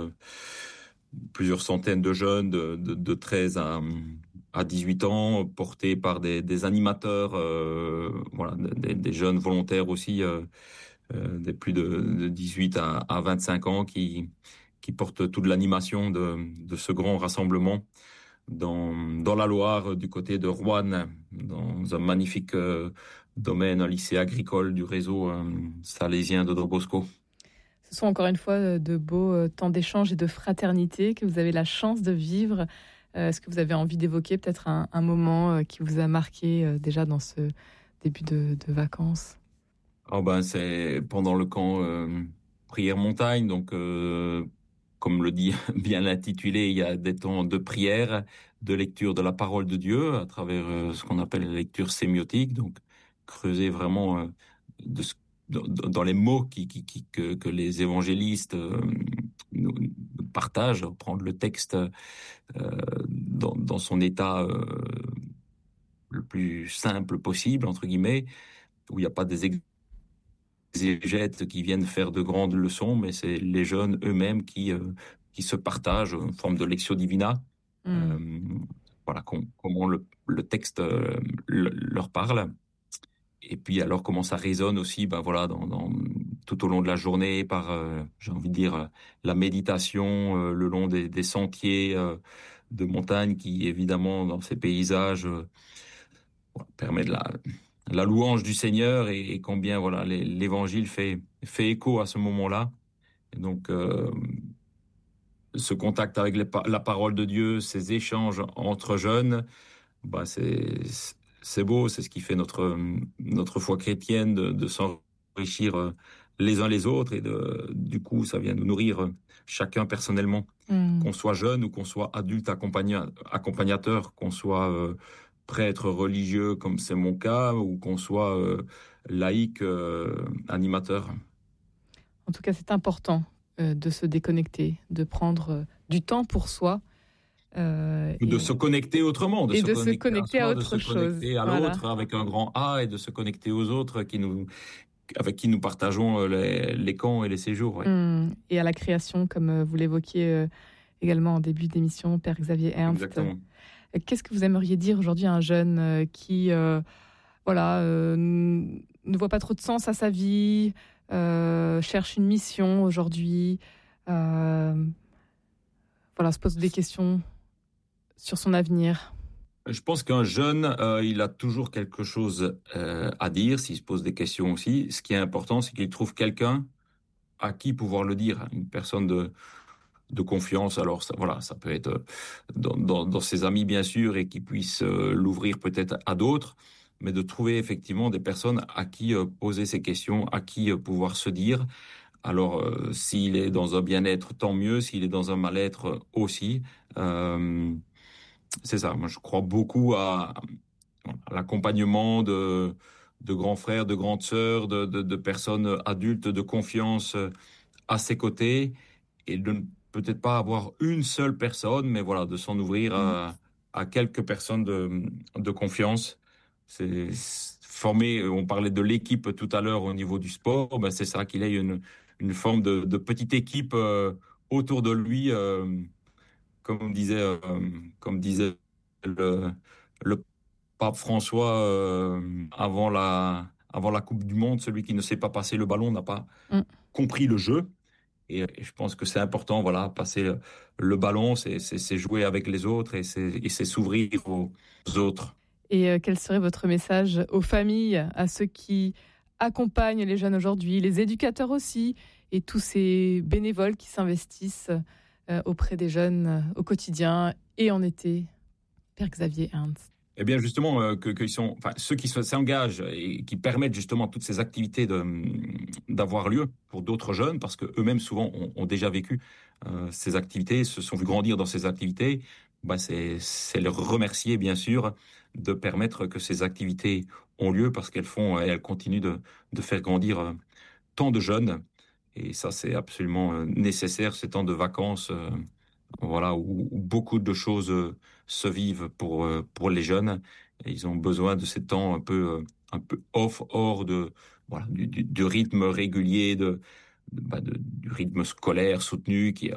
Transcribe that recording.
plusieurs centaines de jeunes de 13 à 18 ans, portés par des animateurs, voilà, des jeunes volontaires aussi, des plus de 18 à 25 ans qui portent toute l'animation de ce grand rassemblement dans la Loire, du côté de Roanne, dans un magnifique domaine, un lycée agricole du réseau salésien de Don Bosco. Ce sont encore une fois de beaux temps d'échange et de fraternité que vous avez la chance de vivre. Est-ce que vous avez envie d'évoquer peut-être un moment qui vous a marqué déjà dans ce début de vacances? Oh ben c'est pendant le camp prière montagne, donc comme le dit bien l'intitulé, il y a des temps de prière, de lecture de la parole de Dieu à travers ce qu'on appelle la lecture sémiotique, donc creuser vraiment de ce- dans les mots que les évangélistes nous partagent, prendre le texte dans son état le plus simple possible, entre guillemets, où il n'y a pas des exégètes qui viennent faire de grandes leçons, mais c'est les jeunes eux-mêmes qui se partagent en forme de lectio divina. Mmh. Euh, voilà, comment le texte leur parle. Et puis alors comment ça résonne aussi, ben voilà, tout au long de la journée par, j'ai envie de dire, la méditation le long des sentiers de montagne qui évidemment dans ces paysages voilà, permet de la louange du Seigneur et combien voilà l'évangile fait écho à ce moment-là. Et donc ce contact avec la parole de Dieu, ces échanges entre jeunes, bah c'est beau, c'est ce qui fait notre foi chrétienne de s'enrichir les uns les autres et du coup ça vient nous nourrir chacun personnellement, Mmh. qu'on soit jeune ou qu'on soit adulte accompagnateur, qu'on soit prêtre religieux comme c'est mon cas ou qu'on soit laïc animateur. En tout cas, c'est important de se déconnecter, de prendre du temps pour soi De se connecter autrement, de et se de se connecter à connecter à soi, de autre se chose. connecter à Voilà. l'autre avec un grand A et de se connecter aux autres avec qui nous partageons les camps et les séjours. Ouais. Mmh. Et à la création, comme vous l'évoquiez également en début d'émission, Père Xavier Ernst. Exactement. Qu'est-ce que vous aimeriez dire aujourd'hui à un jeune qui voilà, ne voit pas trop de sens à sa vie, cherche une mission aujourd'hui, voilà, se pose des questions sur son avenir? Je pense qu'un jeune, il a toujours quelque chose à dire, s'il se pose des questions aussi. Ce qui est important, c'est qu'il trouve quelqu'un à qui pouvoir le dire, une personne de confiance. Alors ça, voilà, ça peut être dans ses amis bien sûr et qui puisse l'ouvrir peut-être à d'autres, mais de trouver effectivement des personnes à qui poser ces questions, à qui pouvoir se dire. Alors s'il est dans un bien-être, tant mieux. S'il est dans un mal-être aussi. Euh, c'est ça. Moi, je crois beaucoup à l'accompagnement de grands frères, de grandes sœurs, de personnes adultes de confiance à ses côtés et de ne peut-être pas avoir une seule personne, mais voilà, de s'en ouvrir Mmh. à quelques personnes de confiance. C'est former, on parlait de l'équipe tout à l'heure au niveau du sport, ben c'est ça, qu'il ait une forme de petite équipe autour de lui, comme disait, comme disait le, le pape François avant la Coupe du Monde, celui qui ne sait pas passer le ballon n'a pas Mmh. compris le jeu. Et je pense que c'est important, voilà, passer le ballon, c'est jouer avec les autres et c'est s'ouvrir aux autres. Et quel serait votre message aux familles, à ceux qui accompagnent les jeunes aujourd'hui, les éducateurs aussi, et tous ces bénévoles qui s'investissent auprès des jeunes au quotidien et en été? Père Xavier Ernst. Eh bien, justement, qu'ils sont, enfin, ceux qui s'engagent et qui permettent justement toutes ces activités d'avoir lieu pour d'autres jeunes, parce que eux-mêmes souvent ont déjà vécu ces activités, se sont vus grandir dans ces activités. Bah, c'est leur remercier bien sûr de permettre que ces activités ont lieu parce qu'elles font, et elles continuent de faire grandir tant de jeunes. Et ça, c'est absolument nécessaire ces temps de vacances. Voilà, où beaucoup de choses se vivent pour les jeunes. Et ils ont besoin de ces temps un peu off, hors de voilà du rythme régulier du rythme scolaire soutenu qui est